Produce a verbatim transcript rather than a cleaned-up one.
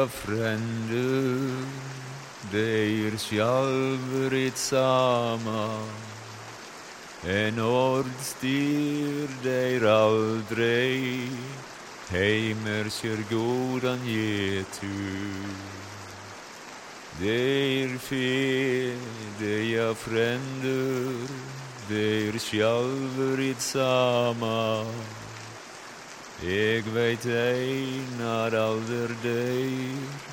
deia frender, deir sjálfur it sama. En ordstyr deir aldrei, heimer sér gódan getu. Deir fe, deia frender, deir sjálfur it sama. Eg veit einar alder deir,